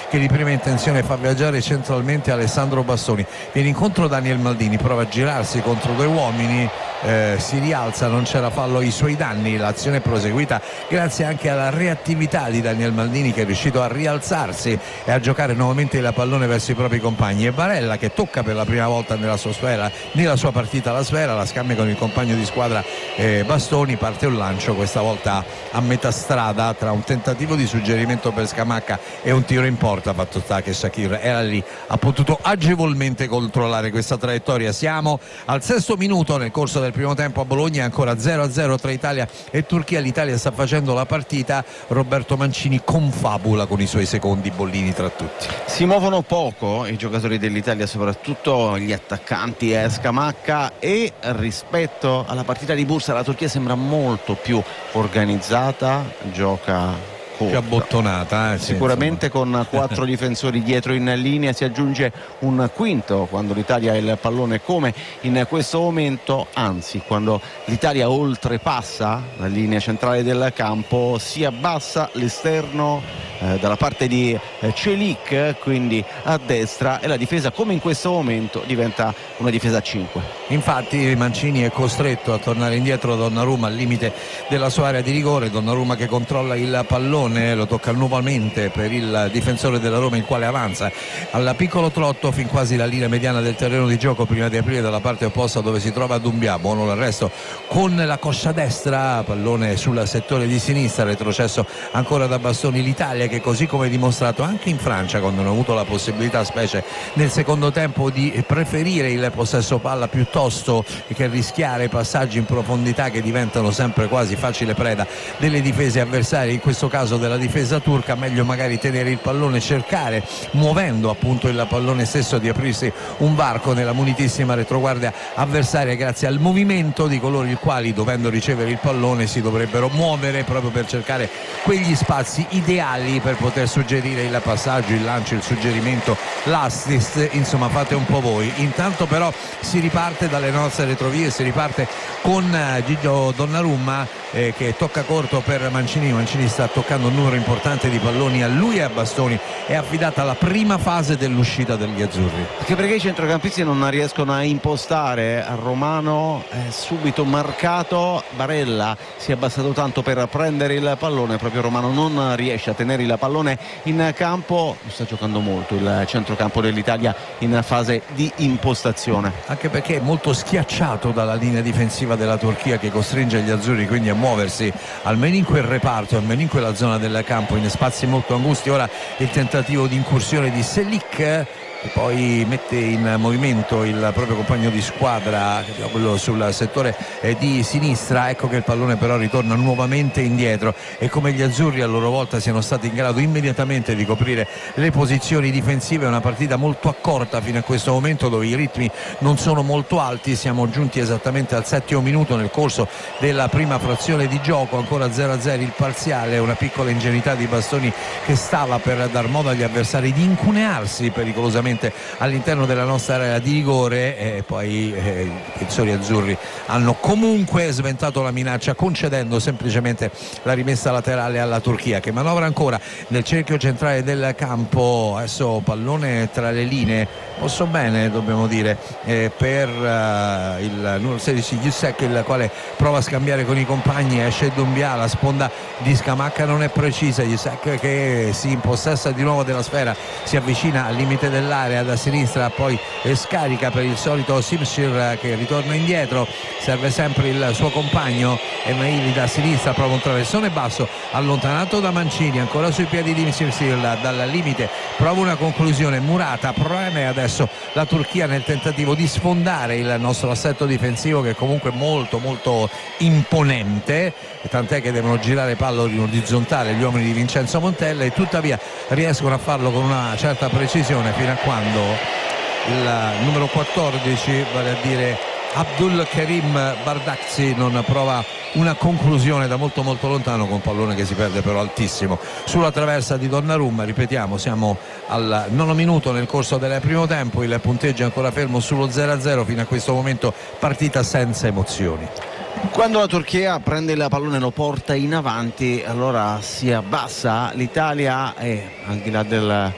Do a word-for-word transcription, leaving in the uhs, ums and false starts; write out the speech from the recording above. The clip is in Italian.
che di prima intenzione fa viaggiare centralmente Alessandro Bastoni. Viene incontro Daniel Maldini, prova a girarsi contro due uomini, eh, si rialza, non c'era fallo ai suoi danni, l'azione è proseguita grazie anche alla reattività di Daniel Maldini, che è riuscito a rialzarsi e a giocare nuovamente la pallone verso i propri compagni. E Barella, che tocca per la prima volta nella sua sfera, nella sua partita la sfera, la scambia con il compagno di squadra eh, Bastoni, parte un lancio questa volta a metà strada tra un tentativo di suggerimento per Scamacca e un tiro in porta. Fatto sta che Shakir era lì, ha potuto agevolmente controllare questa traiettoria. Siamo al sesto minuto nel corso del primo tempo a Bologna, ancora zero a zero tra Italia e Turchia. L'Italia sta facendo la partita, Roberto Mancini confabula con i suoi secondi, Bollini tra tutti. Si muovono poco i giocatori dell'Italia, soprattutto gli attaccanti e Scamacca, e rispetto alla partita di Bursa la Turchia sembra molto più organizzata, gioca più abbottonata, eh, sicuramente sì, con quattro difensori dietro in linea. Si aggiunge un quinto quando l'Italia ha il pallone, come in questo momento, anzi quando l'Italia oltrepassa la linea centrale del campo si abbassa l'esterno eh, dalla parte di eh, Celik, quindi a destra, e la difesa, come in questo momento, diventa una difesa a cinque. Infatti Mancini è costretto a tornare indietro, Donnarumma al limite della sua area di rigore, Donnarumma che controlla il pallone, lo tocca nuovamente per il difensore della Roma, il quale avanza al piccolo trotto fin quasi la linea mediana del terreno di gioco prima di aprire dalla parte opposta dove si trova Doumbia. Buono l'arresto con la coscia destra, pallone sul settore di sinistra, retrocesso ancora da Bastoni. L'Italia che, così come dimostrato anche in Francia quando hanno avuto la possibilità, specie nel secondo tempo, di preferire il possesso palla piuttosto che rischiare passaggi in profondità che diventano sempre quasi facile preda delle difese avversarie, in questo caso della difesa turca, meglio magari tenere il pallone, cercare, muovendo appunto il pallone stesso, di aprirsi un varco nella munitissima retroguardia avversaria grazie al movimento di coloro i quali, dovendo ricevere il pallone, si dovrebbero muovere proprio per cercare quegli spazi ideali per poter suggerire il passaggio, il lancio, il suggerimento, l'assist, insomma fate un po' voi. Intanto però si riparte dalle nostre retrovie, si riparte con Gigio Donnarumma eh, che tocca corto per Mancini. Mancini sta toccando un numero importante di palloni a lui e a Bastoni. È affidata la prima fase dell'uscita degli azzurri, anche perché i centrocampisti non riescono a impostare. Romano è subito marcato, Barella si è abbassato tanto per prendere il pallone, proprio Romano non riesce a tenere il pallone in campo. Sta giocando molto il centrocampo dell'Italia in fase di impostazione, anche perché è molto schiacciato dalla linea difensiva della Turchia, che costringe gli azzurri quindi a muoversi almeno in quel reparto, almeno in quella zona del campo, in spazi molto angusti. Ora il tentativo di incursione di Selic, e poi mette in movimento il proprio compagno di squadra, quello sul settore di sinistra. Ecco che il pallone però ritorna nuovamente indietro, e come gli azzurri a loro volta siano stati in grado immediatamente di coprire le posizioni difensive. È una partita molto accorta fino a questo momento, dove i ritmi non sono molto alti. Siamo giunti esattamente al settimo minuto nel corso della prima frazione di gioco, ancora zero a zero il parziale. Una piccola ingenuità di Bastoni che stava per dar modo agli avversari di incunearsi pericolosamente all'interno della nostra area di rigore, e poi eh, i difensori azzurri hanno comunque sventato la minaccia, concedendo semplicemente la rimessa laterale alla Turchia, che manovra ancora nel cerchio centrale del campo. Adesso pallone tra le linee, mosso bene dobbiamo dire eh, per uh, il numero sedici Giuseppe, il quale prova a scambiare con i compagni. Esce Doumbia, la sponda di Scamacca non è precisa, Giuseppe che si impossessa di nuovo della sfera, si avvicina al limite dell'area da sinistra, poi scarica per il solito Simsir che ritorna indietro, serve sempre il suo compagno Emaili da sinistra, prova un traversone basso allontanato da Mancini, ancora sui piedi di Simsir dal limite, prova una conclusione Murata, preme adesso la Turchia nel tentativo di sfondare il nostro assetto difensivo, che è comunque molto molto imponente, tant'è che devono girare palla in orizzontale gli uomini di Vincenzo Montella, e tuttavia riescono a farlo con una certa precisione fino a quando il numero quattordici, vale a dire Abdul Karim Bardakci, non prova una conclusione da molto molto lontano, con pallone che si perde però altissimo sulla traversa di Donnarumma. Ripetiamo, siamo al nono minuto nel corso del primo tempo, il punteggio è ancora fermo sullo zero a zero fino a questo momento, partita senza emozioni. Quando la Turchia prende il pallone e lo porta in avanti, allora si abbassa l'Italia, e al di là del